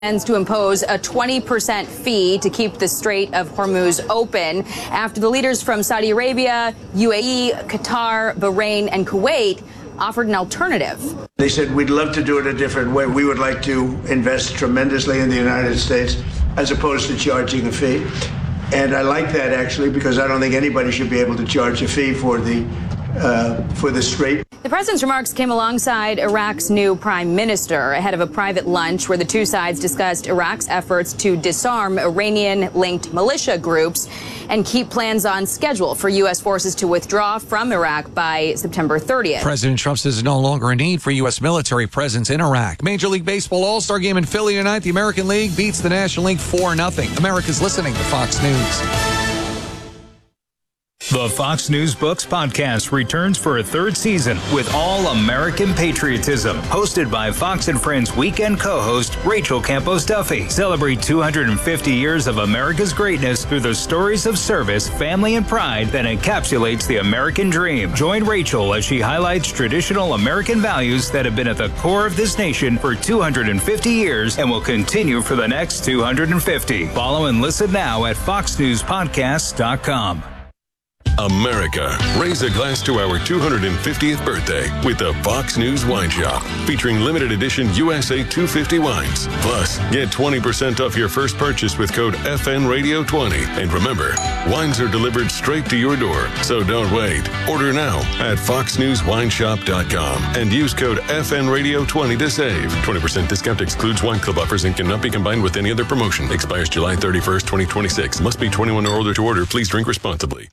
Plans to impose a 20% fee to keep the Strait of Hormuz open after the leaders from Saudi Arabia, UAE, Qatar, Bahrain, and Kuwait offered an alternative. They said, we'd love to do it a different way. We would like to invest tremendously in the United States as opposed to charging a fee. And I like that, actually, because I don't think anybody should be able to charge a fee for the Strait. The president's remarks came alongside Iraq's new prime minister ahead of a private lunch where the two sides discussed Iraq's efforts to disarm Iranian-linked militia groups and keep plans on schedule for U.S. forces to withdraw from Iraq by September 30th. President Trump says there's no longer a need for U.S. military presence in Iraq. Major League Baseball All-Star Game in Philly tonight. The American League beats the National League 4-0. America's listening to Fox News. The Fox News Books podcast returns for a third season with All American Patriotism, hosted by Fox and Friends weekend co-host Rachel Campos Duffy. Celebrate 250 years of America's greatness through the stories of service, family, and pride that encapsulates the American dream. Join Rachel as she highlights traditional American values that have been at the core of this nation for 250 years and will continue for the next 250. Follow and listen now at foxnewspodcast.com. America, raise a glass to our 250th birthday with the Fox News Wine Shop, featuring limited edition USA 250 wines. Plus, get 20% off your first purchase with code FNRadio20. And remember, wines are delivered straight to your door, so don't wait. Order now at foxnewswineshop.com and use code FNRadio20 to save. 20% discount excludes wine club offers and cannot be combined with any other promotion. Expires July 31st, 2026. Must be 21 or older to order. Please drink responsibly.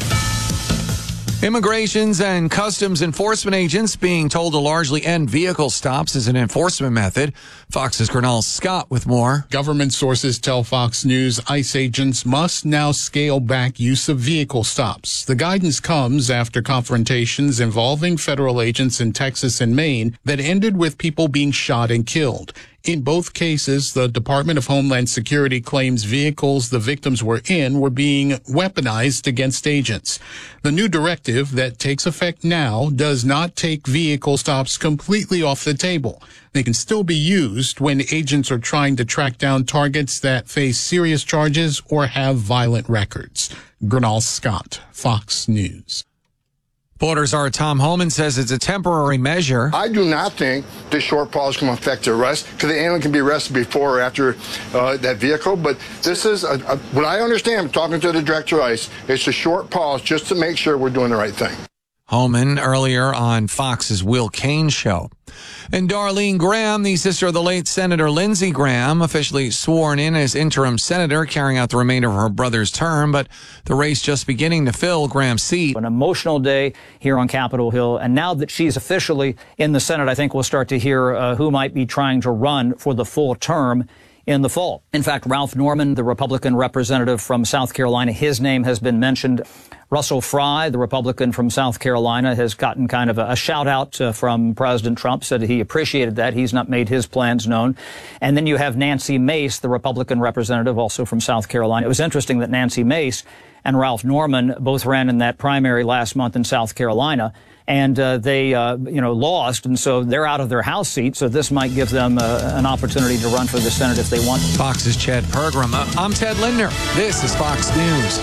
Immigrations and customs enforcement agents being told to largely end vehicle stops as an enforcement method. Fox's Gernal Scott with more. Government sources tell Fox News ICE agents must now scale back use of vehicle stops. The guidance comes after confrontations involving federal agents in Texas and Maine that ended with people being shot and killed. In both cases, the Department of Homeland Security claims vehicles the victims were in were being weaponized against agents. The new directive that takes effect now does not take vehicle stops completely off the table. They can still be used when agents are trying to track down targets that face serious charges or have violent records. Gernal Scott, Fox News. Borders Czar Tom Homan says it's a temporary measure. I do not think this short pause can affect the arrest, because the alien can be arrested before or after that vehicle. But this is, what I understand, talking to the director of ICE, it's a short pause just to make sure we're doing the right thing. Homan earlier on Fox's Will Cain show. And Darlene Graham, the sister of the late Senator Lindsey Graham, officially sworn in as interim senator, carrying out the remainder of her brother's term, but the race just beginning to fill Graham's seat. An emotional day here on Capitol Hill, and now that she's officially in the Senate, I think we'll start to hear who might be trying to run for the full term in the fall. In fact, Ralph Norman, the Republican representative from South Carolina, his name has been mentioned. Russell Fry, the Republican from South Carolina, has gotten kind of a shout out from President Trump, said he appreciated that. He's not made his plans known. And then you have Nancy Mace, the Republican representative, also from South Carolina. It was interesting that Nancy Mace and Ralph Norman both ran in that primary last month in South Carolina. And they lost, and so they're out of their House seat, so this might give them an opportunity to run for the Senate if they want. Fox's Chad Pergram. I'm Ted Lindner. This is Fox News.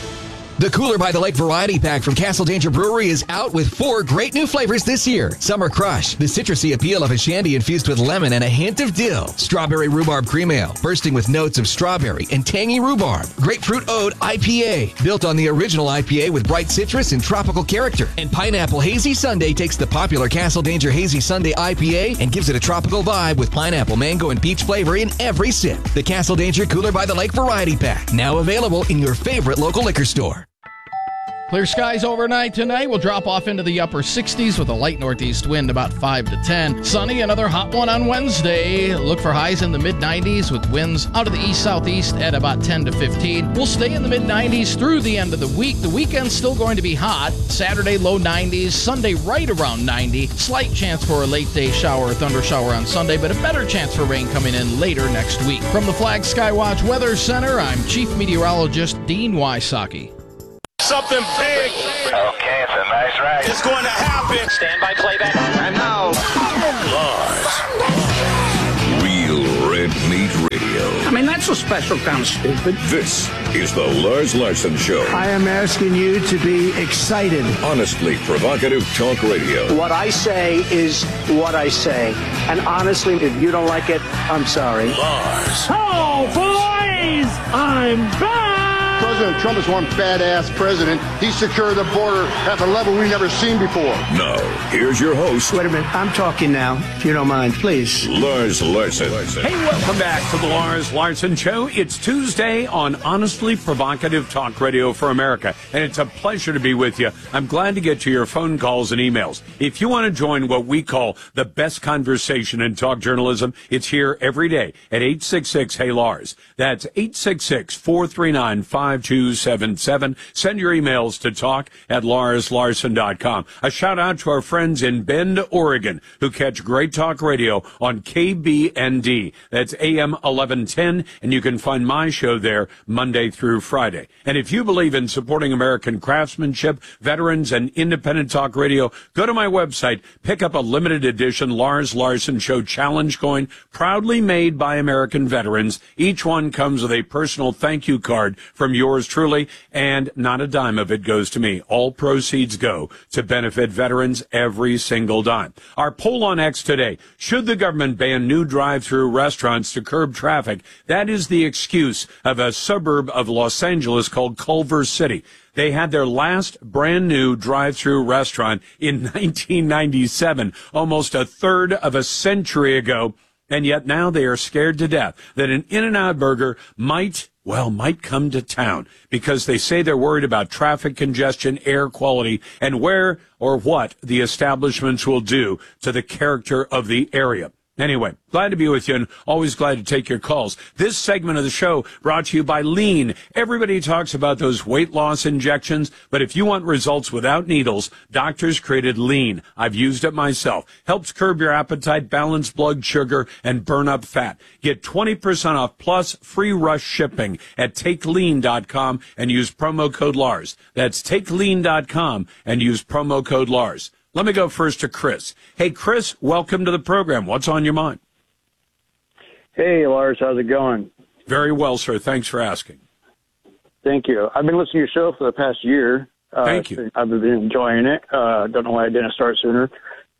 The Cooler by the Lake Variety Pack from Castle Danger Brewery is out with 4 great new flavors this year. Summer Crush, the citrusy appeal of a shandy infused with lemon and a hint of dill. Strawberry Rhubarb Cream Ale, bursting with notes of strawberry and tangy rhubarb. Grapefruit Ode IPA, built on the original IPA with bright citrus and tropical character. And Pineapple Hazy Sundae takes the popular Castle Danger Hazy Sundae IPA and gives it a tropical vibe with pineapple, mango, and peach flavor in every sip. The Castle Danger Cooler by the Lake Variety Pack, now available in your favorite local liquor store. Clear skies overnight tonight. We'll drop off into the upper 60s with a light northeast wind about 5 to 10. Sunny, another hot one on Wednesday. Look for highs in the mid-90s with winds out of the east-southeast at about 10 to 15. We'll stay in the mid-90s through the end of the week. The weekend's still going to be hot. Saturday, low 90s. Sunday, right around 90. Slight chance for a late-day shower or thunder shower on Sunday, but a better chance for rain coming in later next week. From the Flag Skywatch Weather Center, I'm Chief Meteorologist Dean Wysocki. Something big. Okay, it's a nice ride. It's going to happen. Stand by playback. And now, Live. Real Red Meat I mean, that's a special kind of stupid. This is the Lars Larson Show. I am asking you to be excited. Honestly provocative talk radio. What I say is what I say. And honestly, if you don't like it, I'm sorry. Lars. Oh, boys! I'm back! President Trump is one badass president. He secured the border at a level we've never seen before. Now, here's your host. Wait a minute. I'm talking now, if you don't mind, please. Lars Larson. Hey, welcome back to the Lars Larson Show. It's Tuesday on Honestly Provocative Talk Radio for America, and it's a pleasure to be with you. I'm glad to get to your phone calls and emails. If you want to join what we call the best conversation in talk journalism, it's here every day at 866-HEY-LARS. That's 866-439-5277. Send your emails to talk@LarsLarson.com. A shout out to our friends in Bend, Oregon, who catch great talk radio on KBND. That's AM 1110, and you can find my show there Monday through Friday. And if you believe in supporting American craftsmanship, veterans, and independent talk radio, go to my website, pick up a limited edition Lars Larson Show Challenge coin, proudly made by American veterans. Each one comes with a personal thank you card from yours truly, and not a dime of it goes to me. All proceeds go to benefit veterans, every single dime. Our poll on X today: should the government ban new drive-through restaurants to curb traffic? That is the excuse of a suburb of Los Angeles called Culver City. They had their last brand new drive-through restaurant in 1997, almost a third of a century ago. And yet now they are scared to death that an In-N-Out burger might come to town, because they say they're worried about traffic congestion, air quality, and where or what the establishments will do to the character of the area. Anyway, glad to be with you, and always glad to take your calls. This segment of the show brought to you by Lean. Everybody talks about those weight loss injections, but if you want results without needles, doctors created Lean. I've used it myself. Helps curb your appetite, balance blood sugar, and burn up fat. Get 20% off plus free rush shipping at TakeLean.com and use promo code Lars. That's TakeLean.com and use promo code Lars. Let me go first to Chris. Hey, Chris, welcome to the program. What's on your mind? Hey, Lars, how's it going? Very well, sir. Thanks for asking. Thank you. I've been listening to your show for the past year. Thank you. I've been enjoying it. Don't know why I didn't start sooner.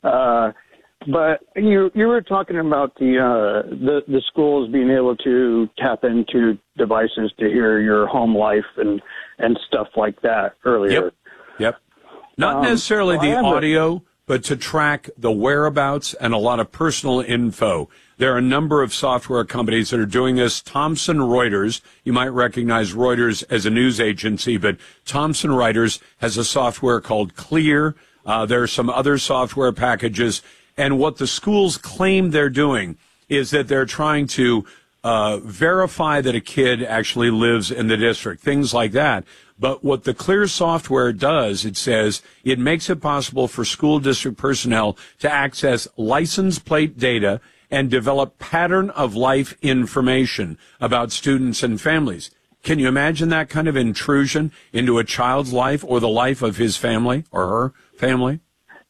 But you were talking about the schools being able to tap into devices to hear your home life and stuff like that earlier. Yep. Not necessarily the audio, but to track the whereabouts and a lot of personal info. There are a number of software companies that are doing this. Thomson Reuters, you might recognize Reuters as a news agency, but Thomson Reuters has a software called Clear. There are some other software packages. And what the schools claim they're doing is that they're trying to verify that a kid actually lives in the district, things like that. But what the Clear software does, it says, it makes it possible for school district personnel to access license plate data and develop pattern of life information about students and families. Can you imagine that kind of intrusion into a child's life or the life of his family or her family?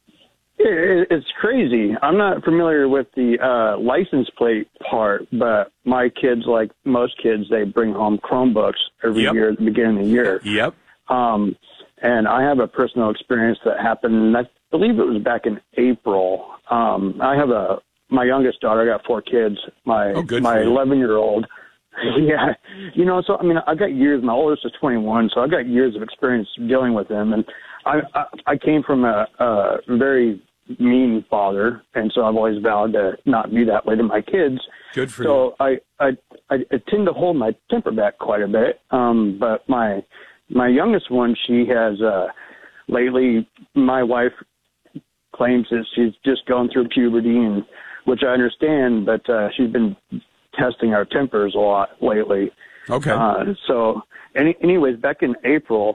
It's crazy. I'm not familiar with the license plate part, but my kids, like most kids, they bring home Chromebooks every year at the beginning of the year. Yep. And I have a personal experience that happened, I believe it was back in April. I have my youngest daughter. I got 4 kids. My 11-year-old. Yeah. So, I mean, I got years. My oldest is 21, so I got years of experience dealing with him. And I came from a very mean father, and so I've always vowed to not be that way to my kids. Good for you. So I tend to hold my temper back quite a bit. But my youngest one, she has lately. My wife claims that she's just going through puberty, and which I understand, but she's been testing our tempers a lot lately. Okay. So, anyways, back in April,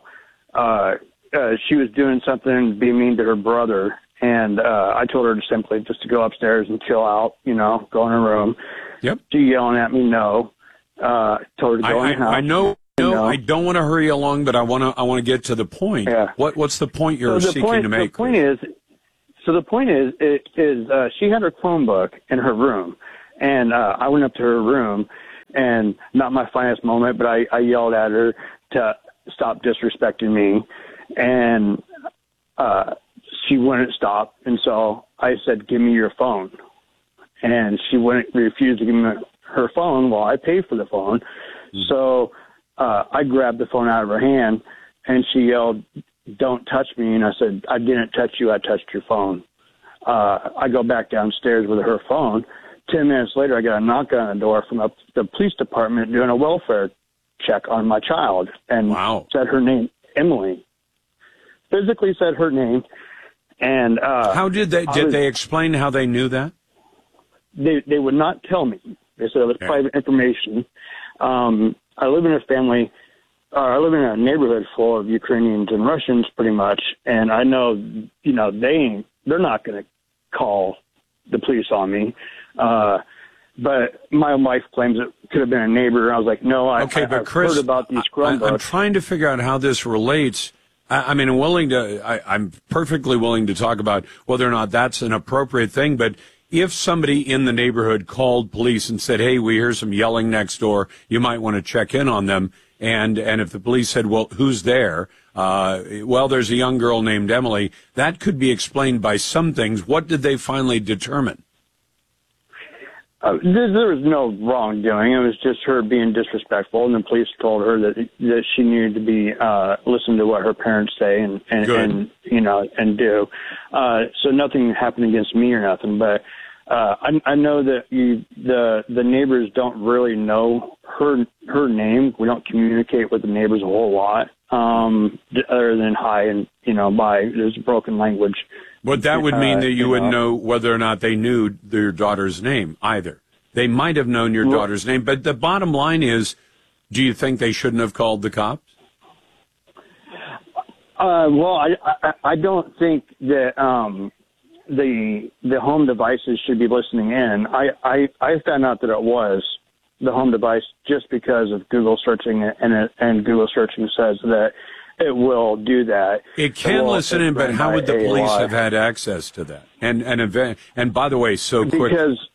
she was doing something, being mean to her brother. And I told her to simply just to go upstairs and chill out, go in her room. Yep. She yelling at me, no. Told her to go in the house. I know. No, I don't want to hurry along, but I want to get to the point. Yeah. What's the point you're seeking to make? The point is, she had her Chromebook in her room, and I went up to her room, and and not my finest moment, but I yelled at her to stop disrespecting me, and she wouldn't stop. And so I said, "Give me your phone." And she refused to give me her phone while I paid for the phone. So I grabbed the phone out of her hand, and she yelled, "Don't touch me." And I said, "I didn't touch you. I touched your phone." I go back downstairs with her phone. 10 minutes later, I got a knock on the door from the police department doing a welfare check on my child, and said her name, Emily. Physically said her name. And how did they explain how they knew that? They would not tell me. They said it was private information. I live in a neighborhood full of Ukrainians and Russians, pretty much, and I know, they're not going to call the police on me. But my wife claims it could have been a neighbor. I was like, no, I've heard about these Chromebooks. I'm trying to figure out how this relates. I'm perfectly willing to talk about whether or not that's an appropriate thing, but if somebody in the neighborhood called police and said, "Hey, we hear some yelling next door, you might want to check in on them," and if the police said, "Well, who's there?" There's a young girl named Emily, that could be explained by some things. What did they finally determine? There was no wrongdoing. It was just her being disrespectful, and the police told her that she needed to be listen to what her parents say and do. So nothing happened against me or nothing. But I know that the neighbors don't really know her name. We don't communicate with the neighbors a whole lot, other than hi and bye. There's broken language. But that would mean that you wouldn't know whether or not they knew your daughter's name either. They might have known your daughter's name, but the bottom line is, do you think they shouldn't have called the cops? I don't think that the home devices should be listening in. I found out that it was the home device just because of Google searching it, and Google searching says that it will do that. It can listen in, but how would the police have had access to that? And by the way, so quick.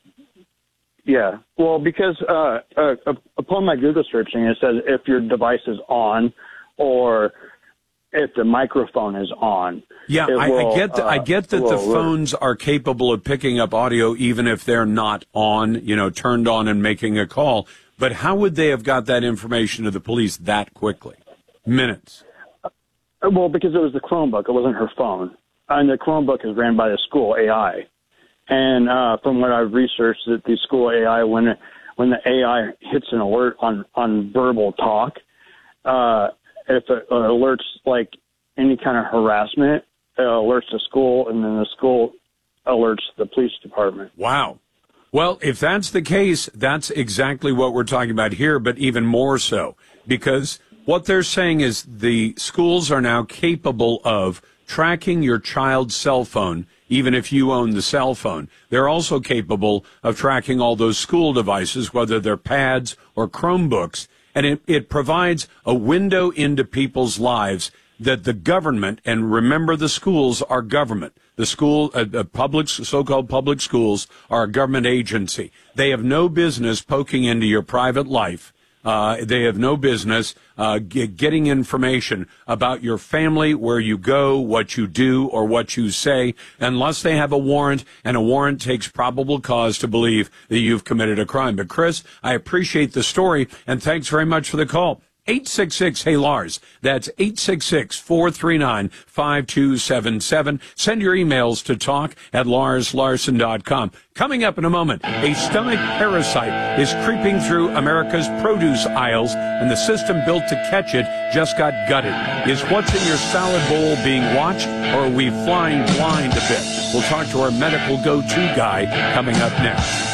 Because upon my Google searching, it says if your device is on or if the microphone is on. Yeah, I get that the phones are capable of picking up audio even if they're not on, turned on and making a call. But how would they have got that information to the police that quickly? Minutes. Well, because it was the Chromebook. It wasn't her phone. And the Chromebook is ran by the school AI. And from what I've researched, that the school AI, when the AI hits an alert on verbal talk, if it alerts like any kind of harassment, it alerts the school, and then the school alerts the police department. Wow. Well, if that's the case, that's exactly what we're talking about here, but even more so, because what they're saying is the schools are now capable of tracking your child's cell phone, even if you own the cell phone. They're also capable of tracking all those school devices, whether they're pads or Chromebooks, and it provides a window into people's lives that the government, and remember the schools are government. The school, so-called public schools are a government agency. They have no business poking into your private life. They have no business getting information about your family, where you go, what you do, or what you say, unless they have a warrant, and a warrant takes probable cause to believe that you've committed a crime. But, Chris, I appreciate the story, and thanks very much for the call. 866-HEY-LARS. That's 866-439-5277. Send your emails to talk@LarsLarson.com. Coming up in a moment, a stomach parasite is creeping through America's produce aisles, and the system built to catch it just got gutted. Is what's in your salad bowl being watched, or are we flying blind a bit? We'll talk to our medical go-to guy coming up next.